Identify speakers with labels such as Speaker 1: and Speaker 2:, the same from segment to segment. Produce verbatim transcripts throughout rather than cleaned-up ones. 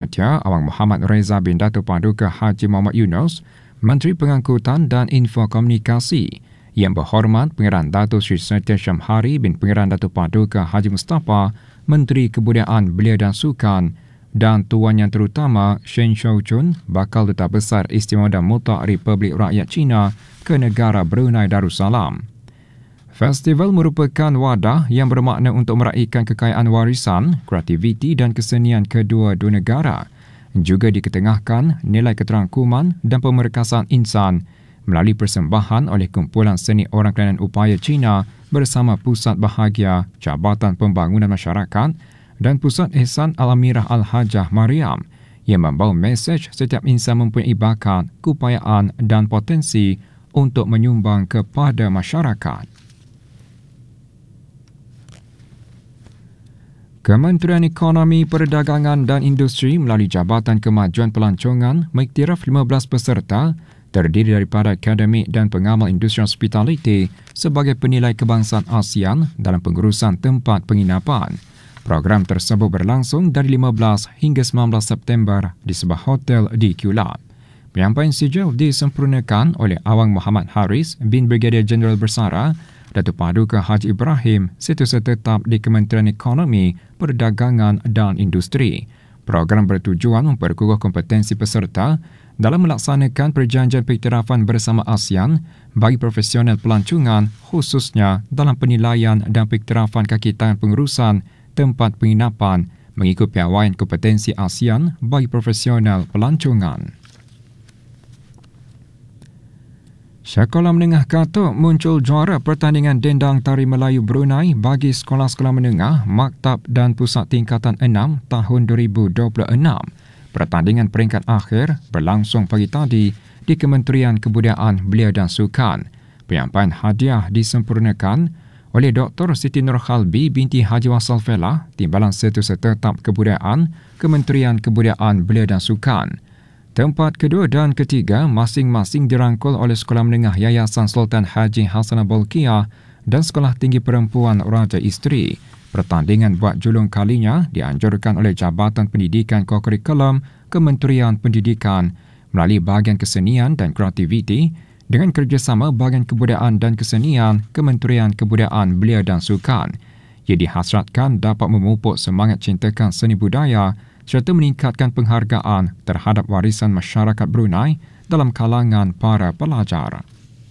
Speaker 1: Mahathir, Awang Muhammad Reza bin Datuk Paduka Haji Muhammad Yunus, Menteri Pengangkutan dan Infokomunikasi, Yang Berhormat Pengeran Datuk Sri Setia Syamhari bin Pengeran Datuk Paduka Haji Mustafa, Menteri Kebudayaan Belia dan Sukan, dan Tuan Yang Terutama Shen Shouchun, Bakal Duta Besar Istimewa dan Mutlak Republik Rakyat China ke negara Brunei Darussalam. Festival merupakan wadah yang bermakna untuk meraihkan kekayaan warisan, kreativiti dan kesenian kedua-dua negara, juga diketengahkan nilai keterangkuman dan pemerkasaan insan melalui persembahan oleh Kumpulan Seni Orang Kelainan Upaya China bersama Pusat Bahagia, Jabatan Pembangunan Masyarakat dan Pusat Ihsan Al-Amirah Al-Hajah Mariam yang membawa mesej setiap insan mempunyai bakat, keupayaan dan potensi untuk menyumbang kepada masyarakat. Kementerian Ekonomi, Perdagangan dan Industri melalui Jabatan Kemajuan Pelancongan mengiktiraf lima belas peserta terdiri daripada akademik dan pengamal industri hospitality sebagai penilai kebangsaan ASEAN dalam pengurusan tempat penginapan. Program tersebut berlangsung dari lima belas hingga sembilan belas September di sebuah hotel di Kuala. Penyampaian sijil disempurnakan oleh Awang Muhammad Haris bin Brigadier Jeneral Bersara, Datuk Paduka Haji Ibrahim, Setiausaha Tetap di Kementerian Ekonomi, Perdagangan dan Industri. Program bertujuan memperkukuh kompetensi peserta dalam melaksanakan perjanjian pengiktirafan bersama ASEAN bagi profesional pelancongan, khususnya dalam penilaian dan pengiktirafan kaki tangan pengurusan tempat penginapan mengikut piawaian kompetensi ASEAN bagi profesional pelancongan. Sekolah Menengah Katuk muncul juara pertandingan dendang Tari Melayu Brunei bagi sekolah-sekolah menengah, maktab dan pusat tingkatan enam tahun dua ribu dua puluh enam. Pertandingan peringkat akhir berlangsung pagi tadi di Kementerian Kebudayaan Belia dan Sukan. Penyampaian hadiah disempurnakan oleh Doktor Siti Nurkhalbi binti Haji Wasal Felah, Timbalan Setiausaha Tetap Kebudayaan, Kementerian Kebudayaan Belia dan Sukan. Tempat kedua dan ketiga masing-masing dirangkul oleh Sekolah Menengah Yayasan Sultan Haji Hassanah Bolkiah dan Sekolah Tinggi Perempuan Raja Isteri. Pertandingan buat julung kalinya dianjurkan oleh Jabatan Pendidikan Kokurikulum Kementerian Pendidikan melalui bahagian kesenian dan kreativiti dengan kerjasama bahagian kebudayaan dan kesenian Kementerian Kebudayaan Belia dan Sukan. Ia dihasratkan dapat memupuk semangat cintakan seni budaya serta meningkatkan penghargaan terhadap warisan masyarakat Brunei dalam kalangan para pelajar.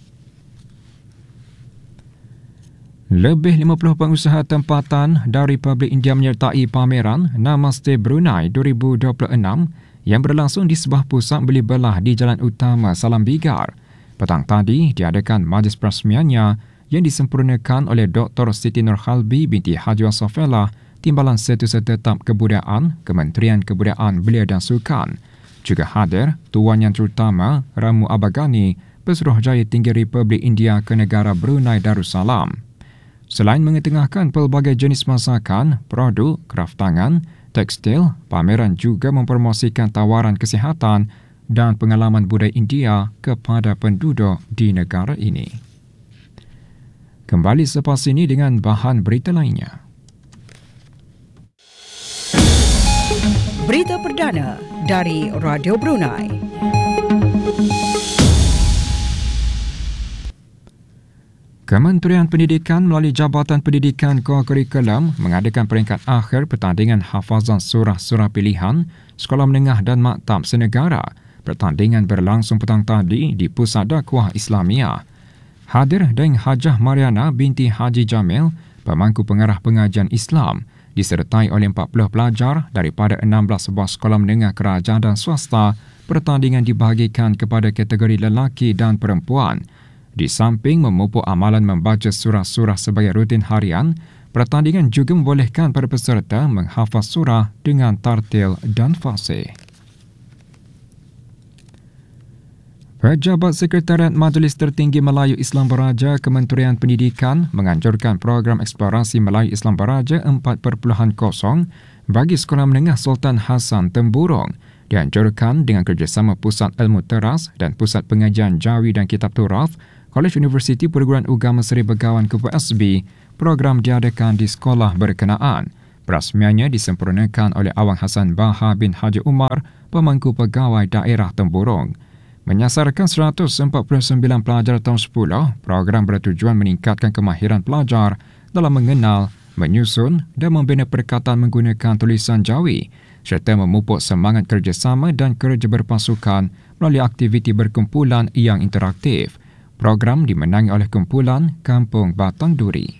Speaker 1: Lebih lima puluh pengusaha tempatan dari Republik India menyertai pameran Namaste Brunei dua ribu dua puluh enam yang berlangsung di sebuah pusat beli belah di Jalan Utama Salam Bigar. Petang tadi diadakan majlis perasmiannya yang disempurnakan oleh Doktor Siti Nurkhalbi binti Haji Wasal Felah, Timbalan Setiausaha Tetap Kebudayaan, Kementerian Kebudayaan Belia dan Sukan. Juga hadir Tuan Yang Terutama Ramu Abagani, Pesuruhjaya Tinggi Republik India ke negara Brunei Darussalam. Selain mengetengahkan pelbagai jenis masakan, produk, kraft tangan, tekstil, pameran juga mempromosikan tawaran kesihatan dan pengalaman budaya India kepada penduduk di negara ini. Kembali selepas ini dengan bahan berita lainnya.
Speaker 2: Berita perdana dari Radio Brunei.
Speaker 1: Kementerian Pendidikan melalui Jabatan Pendidikan Kokurikulum mengadakan peringkat akhir pertandingan hafazan surah-surah pilihan sekolah menengah dan maktab senegara. Pertandingan berlangsung petang tadi di Pusat Dakwah Islamiah. Hadir Deng Hajah Mariana binti Haji Jamil, pemangku pengarah pengajian Islam, disertai oleh empat puluh pelajar daripada enam belas sebuah sekolah menengah kerajaan dan swasta. Pertandingan dibahagikan kepada kategori lelaki dan perempuan. Di samping memupuk amalan membaca surah-surah sebagai rutin harian, pertandingan juga membolehkan para peserta menghafaz surah dengan tartil dan fasih. Pejabat Sekretariat Majlis Tertinggi Melayu Islam Beraja Kementerian Pendidikan menganjurkan program eksplorasi Melayu Islam Beraja empat titik kosong bagi Sekolah Menengah Sultan Hassan Temburong. Dianjurkan dengan kerjasama Pusat Ilmu Teras dan Pusat Pengajian Jawi dan Kitab Turath, Kolej Universiti Perguruan Ugama Seri Begawan K P S B, program diadakan di sekolah berkenaan. Perasmiannya disempurnakan oleh Awang Hassan Baha bin Haji Umar, Pemangku Pegawai Daerah Temburong. Menyasarkan seratus empat puluh sembilan pelajar tahun sepuluh, program bertujuan meningkatkan kemahiran pelajar dalam mengenal, menyusun dan membina perkataan menggunakan tulisan Jawi serta memupuk semangat kerjasama dan kerja berpasukan melalui aktiviti berkumpulan yang interaktif. Program dimenangi oleh kumpulan Kampung Batang Duri.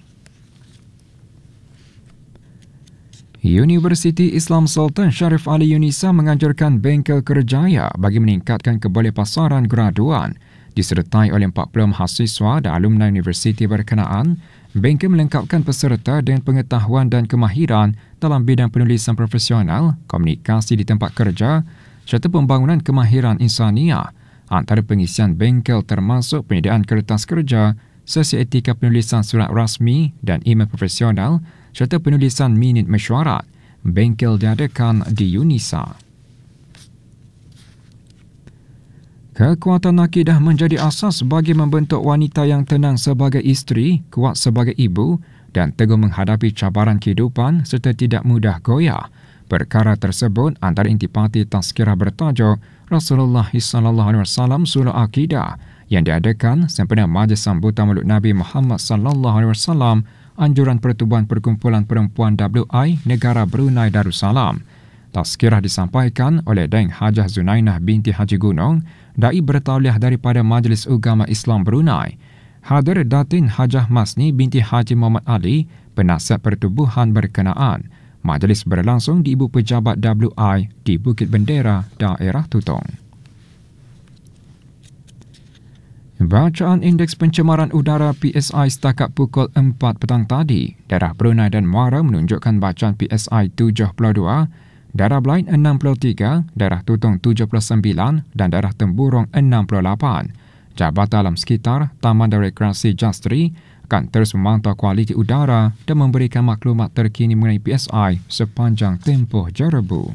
Speaker 1: Universiti Islam Sultan Sharif Ali Yunisa menganjurkan bengkel kerjaya bagi meningkatkan kebolehpasaran graduan. Disertai oleh empat puluh mahasiswa dan alumni universiti berkenaan, bengkel melengkapkan peserta dengan pengetahuan dan kemahiran dalam bidang penulisan profesional, komunikasi di tempat kerja serta pembangunan kemahiran insaniah. Antara pengisian bengkel termasuk penyediaan kertas kerja, sesi etika penulisan surat rasmi dan email profesional serta penulisan minit mesyuarat. Bengkel diadakan di Yunisa. Kekuatan akidah menjadi asas bagi membentuk wanita yang tenang sebagai isteri, kuat sebagai ibu dan teguh menghadapi cabaran kehidupan serta tidak mudah goyah. Perkara tersebut antara intipati tazkirah bertajuk Rasulullah sallallahu alaihi wasallam Sulh Akidah yang diadakan sempena Majlis Sambutan Maulid Nabi Muhammad sallallahu alaihi wasallam Anjuran Pertubuhan Perkumpulan Perempuan W I Negara Brunei Darussalam. Tazkirah disampaikan oleh Daing Hajah Zunainah binti Haji Gunung, Dai bertauliah daripada Majlis Ugama Islam Brunei. Hadir Datin Hajah Masni binti Haji Muhammad Ali, penasihat pertubuhan berkenaan. Majlis berlangsung di Ibu Pejabat W I di Bukit Bendera, Daerah Tutong. Bacaan Indeks Pencemaran Udara P S I setakat pukul empat petang tadi, daerah Brunei dan Muara menunjukkan bacaan P S I tujuh puluh dua, daerah Blain enam puluh tiga, daerah Tutong tujuh puluh sembilan dan daerah Temburong enam puluh lapan. Jabatan Alam Sekitar, Taman dan Rekreasi Jastri akan terus memantau kualiti udara dan memberikan maklumat terkini mengenai P S I sepanjang tempoh jerebu.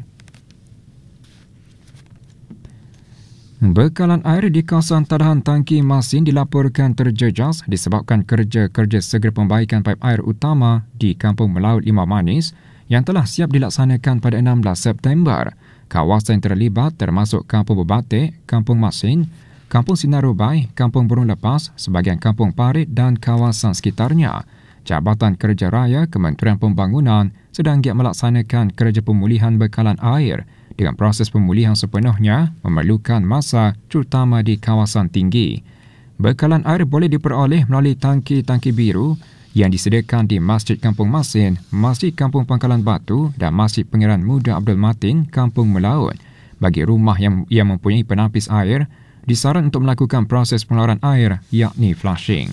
Speaker 1: Bekalan air di kawasan tadahan tangki Masin dilaporkan terjejas disebabkan kerja-kerja segera pembaikan paip air utama di Kampung Melaut Limau Manis yang telah siap dilaksanakan pada enam belas September. Kawasan yang terlibat termasuk Kampung Bebatik, Kampung Masin, Kampung Sinarubai, Kampung Burung Lepas, sebahagian Kampung Parit dan kawasan sekitarnya. Jabatan Kerja Raya Kementerian Pembangunan sedang giat melaksanakan kerja pemulihan bekalan air dengan proses pemulihan sepenuhnya memerlukan masa terutama di kawasan tinggi. Bekalan air boleh diperoleh melalui tangki-tangki biru yang disediakan di Masjid Kampung Masin, Masjid Kampung Pangkalan Batu dan Masjid Pangeran Muda Abdul Matin, Kampung Melaut. Bagi rumah yang, yang mempunyai penapis air, disaran untuk melakukan proses pengeluaran air yakni flushing.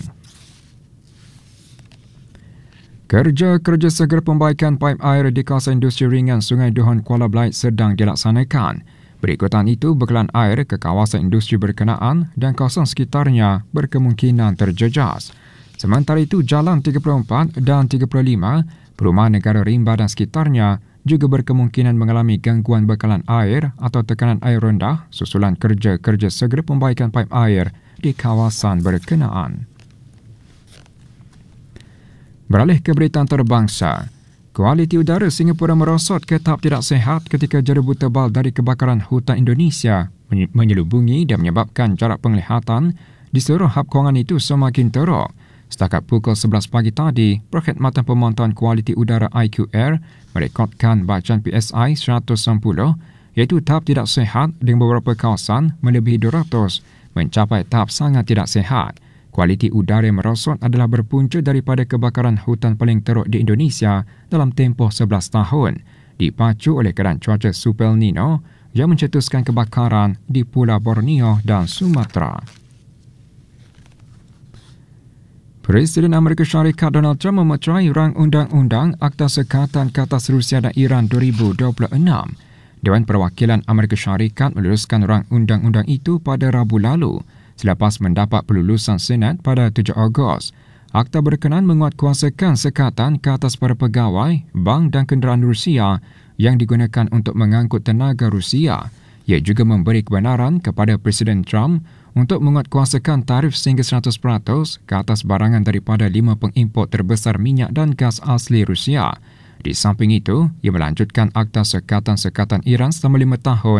Speaker 1: Kerja-kerja segera pembaikan paip air di kawasan industri ringan Sungai Duhon Kuala Belait sedang dilaksanakan. Berikutan itu, bekalan air ke kawasan industri berkenaan dan kawasan sekitarnya berkemungkinan terjejas. Sementara itu, Jalan tiga puluh empat dan tiga puluh lima, Perumahan Negara Rimba dan sekitarnya juga berkemungkinan mengalami gangguan bekalan air atau tekanan air rendah susulan kerja-kerja segera pembaikan paip air di kawasan berkenaan. Beralih ke berita antarabangsa, kualiti udara Singapura merosot ke tahap tidak sihat ketika jerebu tebal dari kebakaran hutan Indonesia menyelubungi dan menyebabkan jarak penglihatan di seluruh hab kewangan itu semakin teruk. Setakat pukul sebelas pagi tadi, Perkhidmatan Pemantauan Kualiti Udara I Q R merekodkan bacaan P S I seratus sepuluh, iaitu tahap tidak sihat dengan beberapa kawasan melebihi dua ratus, mencapai tahap sangat tidak sihat. Kualiti udara yang merosot adalah berpunca daripada kebakaran hutan paling teruk di Indonesia dalam tempoh sebelas tahun, dipacu oleh keadaan cuaca Super El Nino yang mencetuskan kebakaran di Pulau Borneo dan Sumatera. Presiden Amerika Syarikat Donald Trump memeterai rang undang-undang Akta Sekatan ke atas Rusia dan Iran dua ribu dua puluh enam. Dewan Perwakilan Amerika Syarikat meluluskan rang undang-undang itu pada Rabu lalu selepas mendapat pelulusan Senat pada tujuh Ogos. Akta berkenaan menguatkuasakan sekatan ke atas para pegawai, bank dan kenderaan Rusia yang digunakan untuk mengangkut tenaga Rusia. Ia juga memberi kebenaran kepada Presiden Trump untuk menguatkuasakan tarif sehingga seratus peratus ke atas barangan daripada lima pengimport terbesar minyak dan gas asli Rusia. Di samping itu, ia melanjutkan Akta Sekatan-Sekatan Iran selama lima tahun